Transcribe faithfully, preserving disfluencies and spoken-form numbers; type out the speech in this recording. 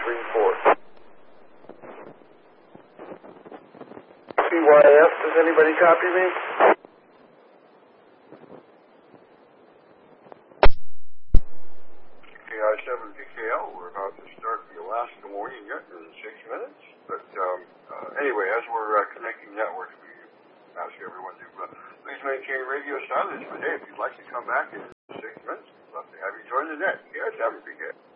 three four. C Y F, does anybody copy me? K I seven P K L, we're about to start the Alaska morning yet in six minutes. But um, uh, anyway, as we're uh, connecting networks, we ask everyone to uh, please maintain radio silence. But hey, if you'd like to come back in six minutes, we'd love to have you join the net. K I seven P K L.